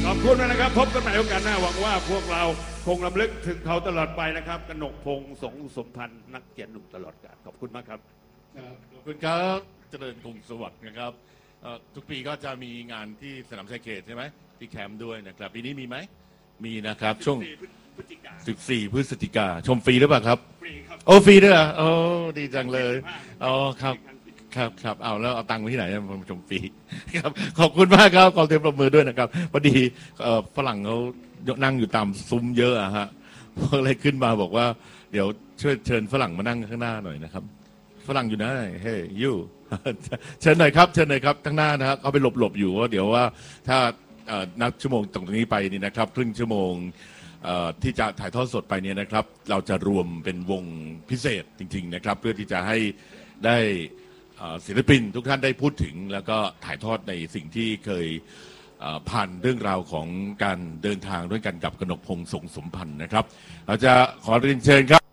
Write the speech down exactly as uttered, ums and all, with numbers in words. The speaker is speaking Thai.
อบคุณนะครับพบกันใหม่โอกาสหน้าหวังว่าพวกเราคงรำลึกถึงเขาตลอดไปนะครับกนกพงษ์สงสมพันธ์นักเขียนหนุ่มตลอดกาลขอบคุณมากครับขอบคุณครับเจริญคงสวัสดิ์นะครับทุกปีก็จะมีงานที่สนามชัยเขตใช่ไหมที่แคมป์ด้วยนะครับปีนี้มีไหมมีนะครับช่วงสิบสี่พฤศจิกาชมฟรีหรือเปล่าครับโอ้ฟรีด้วยโอ้ดีจังเลยอ๋อครับครับครับเอาแล้วเอาตังค์ไปที่ไหนมาชมฟรีครับขอบคุณมากครับขอเสียงปรบมือด้วยนะครับพอดีฝรั่งเขานั่งอยู่ตามซุ้มเยอะอะฮะก็เลยขึ้นมาบอกว่าเดี๋ยวช่วยเชิญฝรั่งมานั่งข้างหน้าหน่อยนะครับฝรั่งอยู่ไหนเฮ้ยยูเชิญหน่อยครับเชิญหน่อยครับข้างหน้านะครับเขาไปหลบๆอยู่ว่าเดี๋ยวว่าถ้านับชั่วโมงตรงนี้ไปนี่นะครับครึ่งชั่วโมงที่จะถ่ายทอดสดไปเนี่ยนะครับเราจะรวมเป็นวงพิเศษจริงๆนะครับเพื่อที่จะให้ได้ศิลปินทุกท่านได้พูดถึงแล้วก็ถ่ายทอดในสิ่งที่เคยผ่านเรื่องราวของการเดินทางด้วยกันกับกนกพงษ์สงสมพันธ์นะครับเราจะขอเรียนเชิญครับ